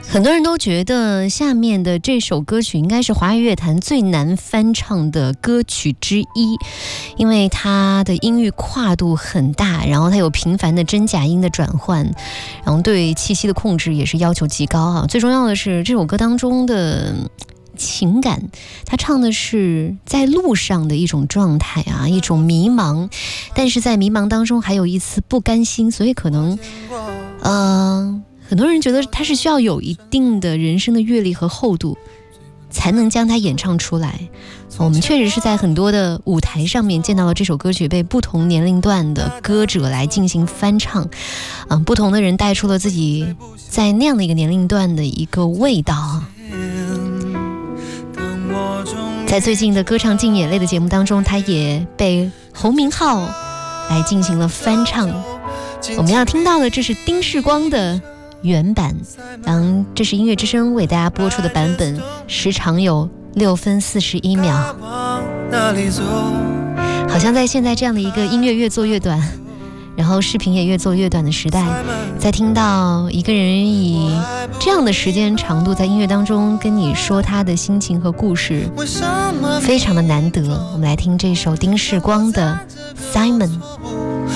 很多人都觉得下面的这首歌曲应该是华语乐坛最难翻唱的歌曲之一，因为它的音域跨度很大，然后它有频繁的真假音的转换，然后对气息的控制也是要求极高啊。最重要的是这首歌当中的情感，他唱的是在路上的一种状态啊，一种迷茫，但是在迷茫当中还有一丝不甘心，所以可能很多人觉得他是需要有一定的人生的阅历和厚度才能将它演唱出来。我们确实是在很多的舞台上面见到了这首歌曲被不同年龄段的歌者来进行翻唱，不同的人带出了自己在那样的一个年龄段的一个味道。在最近的歌唱尽眼泪的节目当中，他也被侯明昊来进行了翻唱。我们要听到的这是丁世光的原版，这是音乐之声为大家播出的版本，时长有6分41秒。好像在现在这样的一个音乐越做越短，然后视频也越做越短的时代，在听到一个人以这样的时间长度在音乐当中跟你说他的心情和故事，非常的难得。我们来听这首丁世光的 Simon。